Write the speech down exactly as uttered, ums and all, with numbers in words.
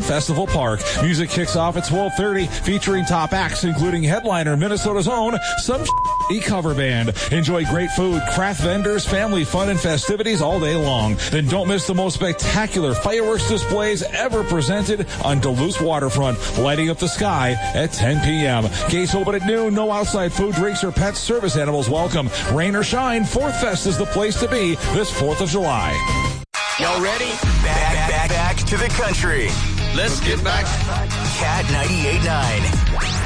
Festival Park. Music kicks off at twelve thirty, featuring top acts, including headliner Minnesota's own Some Shitty Cover Band. Enjoy great food, craft vendors, family fun, and festivities all day long. Then don't miss the most spectacular fireworks displays ever presented on Duluth Waterfront, lighting up the sky at ten p.m. Gates open at noon. No outside food, drinks, or pets. Service animals welcome. Rain or shine, Fourth Fest is the place to be this fourth of July. Y'all ready? Back, back, back to the country. Let's get back. Cat ninety-eight point nine.